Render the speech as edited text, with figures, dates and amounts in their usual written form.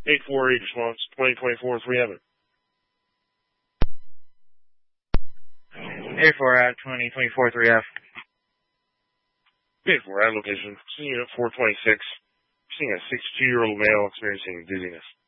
848 response, 2024 3 Evan. 84 out, 2024 3F. 84 out, location, seeing unit 426, seeing a 62-year-old male experiencing dizziness.